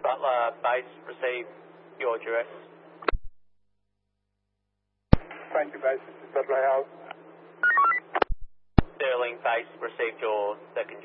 Butler Base, receive your address. Thank you, Base. This is Butler House. Sterling Base, received your second